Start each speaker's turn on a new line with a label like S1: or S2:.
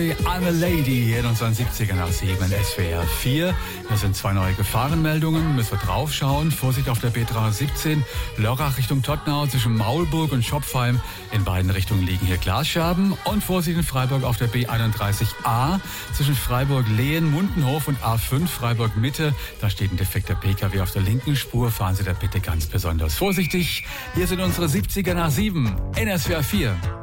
S1: I'm a Lady in unseren 70er nach 7 SWR 4. Das sind 2 neue Gefahrenmeldungen. Müssen wir draufschauen. Vorsicht auf der B317. Lörrach Richtung Todtnau zwischen Maulburg und Schopfheim. In beiden Richtungen liegen hier Glasscherben. Und Vorsicht in Freiburg auf der B31A zwischen Freiburg-Lehen, Mundenhof und A5 Freiburg-Mitte. Da steht ein defekter PKW auf der linken Spur. Fahren Sie da bitte ganz besonders vorsichtig. Hier sind unsere 70er nach 7 in SWR 4.